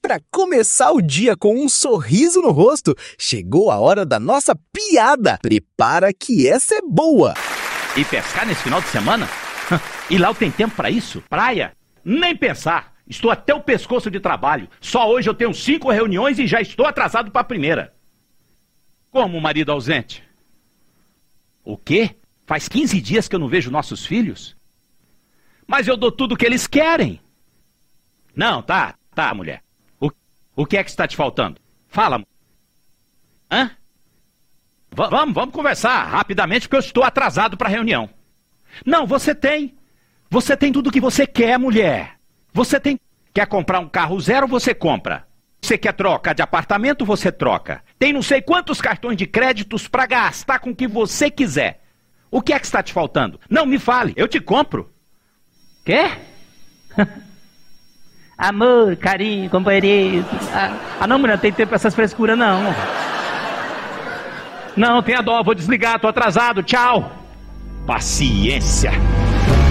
para começar o dia com um sorriso no rosto, chegou a hora da nossa piada. Prepara que essa é boa. E pescar nesse final de semana? E lá eu tenho tempo pra isso? Praia? Nem pensar. Estou até o pescoço de trabalho. Só hoje eu tenho 5 reuniões e já estou atrasado para a primeira. Como marido ausente? O quê? Faz 15 dias que eu não vejo nossos filhos? Mas eu dou tudo o que eles querem. Não, tá, mulher. O que é que está te faltando? Fala. Hã? Vamos conversar rapidamente, porque eu estou atrasado para a reunião. Não, você tem. Você tem tudo o que você quer, mulher. Você tem. Quer comprar um carro zero, você compra. Você quer troca de apartamento, você troca. Tem não sei quantos cartões de créditos para gastar com o que você quiser. O que é que está te faltando? Não, me fale, eu te compro. Quê? Amor, carinho, companheirismo. Não, mulher, não tem tempo para essas frescuras, não. Não, tenha dó, vou desligar, tô atrasado, tchau. Paciência.